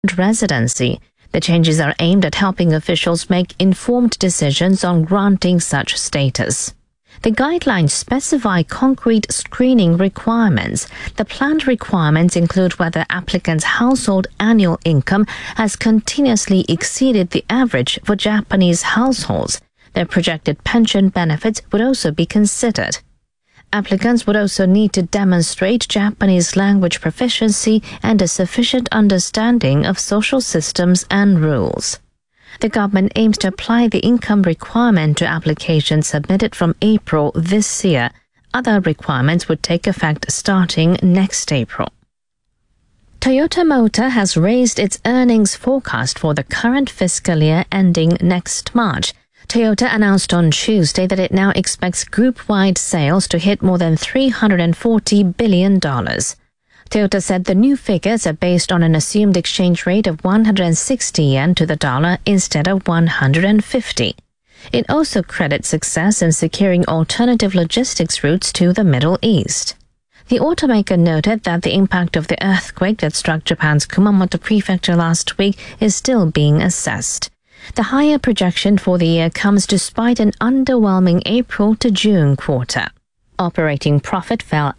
residency. The changes are aimed at helping officials make informed decisions on granting such status. The guidelines specify concrete screening requirements. The planned requirements include whether applicants' household annual income has continuously exceeded the average for Japanese households. Their projected pension benefits would also be considered. Applicants would also need to demonstrate Japanese language proficiency and a sufficient understanding of social systems and rules. The government aims to apply the income requirement to applications submitted from April this year. Other requirements would take effect starting next April. Toyota Motor has raised its earnings forecast for the current fiscal year ending next March. Toyota announced on Tuesday that it now expects group-wide sales to hit more than $340 billion. Toyota said the new figures are based on an assumed exchange rate of 160 yen to the dollar instead of 150. It also credits success in securing alternative logistics routes to the Middle East. The automaker noted that the impact of the earthquake that struck Japan's Kumamoto prefecture last week is still being assessed. The higher projection for the year comes despite an underwhelming April to June quarter. Operating profit fell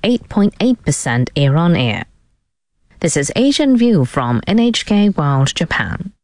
8.8% year-on-year. This is Asian View from NHK World Japan.